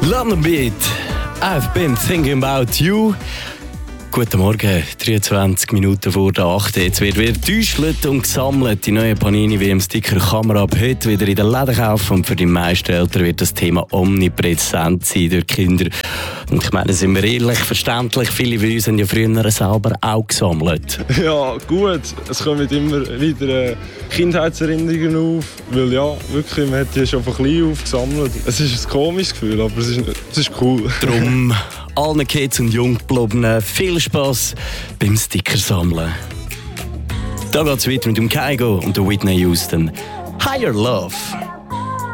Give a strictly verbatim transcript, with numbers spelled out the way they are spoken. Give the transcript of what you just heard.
London Beat, I've been thinking about you. Guten Morgen, dreiundzwanzig Minuten vor der acht. Jetzt wird wieder getäuscht und gesammelt. Die neue Panini-W M-Sticker kann man ab heute wieder in den Läden kaufen. Und für die meisten Eltern wird das Thema omnipräsent sein durch Kinder. Und ich meine, sind wir ehrlich, verständlich, viele von uns haben ja früher selber auch gesammelt. Ja, gut. Es kommen immer wieder Kindheitserinnerungen auf. Weil ja, wirklich, man hat die schon von klein auf gesammelt. Es ist ein komisches Gefühl, aber es ist, es ist cool. Darum allen Kids und Junggebliebenen viel Spass beim Sticker-Sammeln. Da geht's weiter mit dem Kygo und der Whitney Houston. Higher Love.